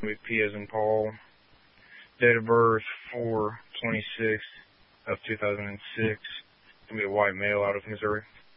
P as in Paul. Date of birth 4/26 of 2006. Gonna be a white male out of Missouri.